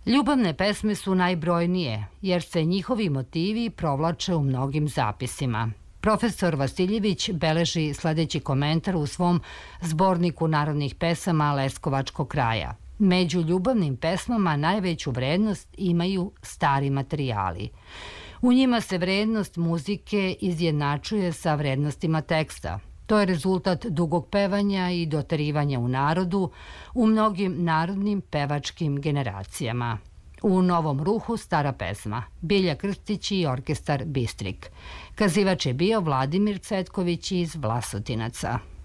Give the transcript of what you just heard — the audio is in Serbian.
Ljubavne pesme su najbrojnije, jer se njihovi motivi provlače u mnogim zapisima. Profesor Vasiljević beleži sledeći komentar u svom zborniku narodnih pesama Leskovačkog kraja. Među ljubavnim pesmama najveću vrednost imaju stari materijali. U njima se vrednost muzike izjednačuje sa vrednostima teksta. To je rezultat dugog pevanja i doterivanja u narodu u mnogim narodnim pevačkim generacijama. U Novom ruhu stara pesma, Bilja Krstić i orkestar Bistrik. Kazivač je bio Vladimir Cetković iz Vlasotinaca.